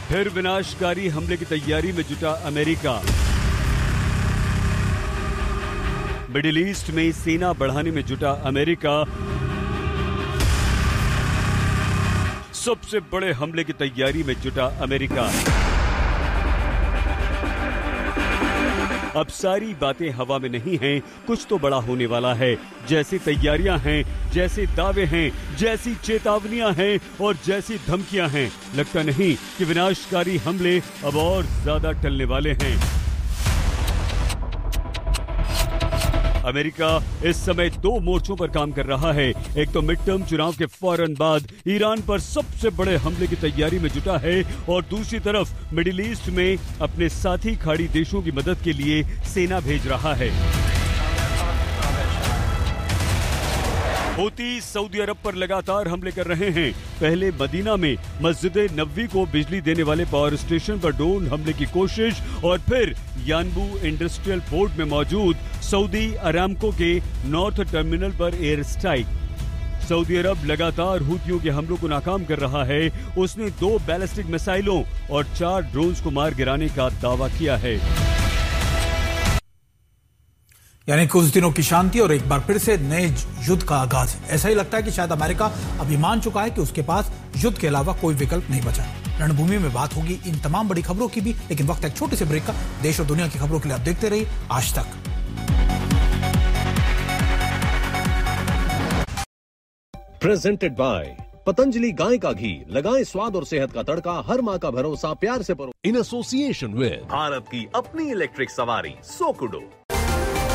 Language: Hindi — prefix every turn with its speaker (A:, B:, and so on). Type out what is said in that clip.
A: फिर विनाशकारी हमले की तैयारी में जुटा अमेरिका। मिडिल ईस्ट में सेना बढ़ाने में जुटा अमेरिका। सबसे बड़े हमले की तैयारी में जुटा अमेरिका। अब सारी बातें हवा में नहीं हैं, कुछ तो बड़ा होने वाला है। जैसी तैयारियां हैं, जैसे दावे हैं, जैसी चेतावनियां हैं और जैसी धमकियां हैं, लगता नहीं कि विनाशकारी हमले अब और ज्यादा टलने वाले हैं। अमेरिका इस समय 2 मोर्चों पर काम कर रहा है। एक तो मिड टर्म चुनाव के फौरन बाद ईरान पर सबसे बड़े हमले की तैयारी में जुटा है और दूसरी तरफ मिडिल ईस्ट में अपने साथी खाड़ी देशों की मदद के लिए सेना भेज रहा है। हूती सऊदी अरब पर लगातार हमले कर रहे हैं। पहले मदीना में मस्जिद नबवी को बिजली देने वाले पावर स्टेशन पर ड्रोन हमले की कोशिश और फिर यानबू इंडस्ट्रियल पोर्ट में मौजूद सऊदी अरामको के नॉर्थ टर्मिनल पर एयर स्ट्राइक। सऊदी अरब लगातार हूतियों के हमलों को नाकाम कर रहा है। उसने 2 बैलिस्टिक मिसाइलों और 4 ड्रोन्स को मार गिराने का दावा किया है।
B: यानी कुछ दिनों की शांति और एक बार फिर से नए युद्ध का आगाज है। ऐसा ही लगता है कि शायद अमेरिका अभी मान चुका है कि उसके पास युद्ध के अलावा कोई विकल्प नहीं बचा। रणभूमि में बात होगी इन तमाम बड़ी खबरों की भी, लेकिन वक्त एक छोटे से ब्रेक का। देश और दुनिया की खबरों के लिए आप देखते रहिए आज तक।
C: प्रेजेंटेड बाय पतंजलि गाय का घी। लगाएं स्वाद और सेहत का तड़का। हर माँ का भरोसा प्यार से परो। इन एसोसिएशन विद भारत की अपनी इलेक्ट्रिक सवारी सोकुडो।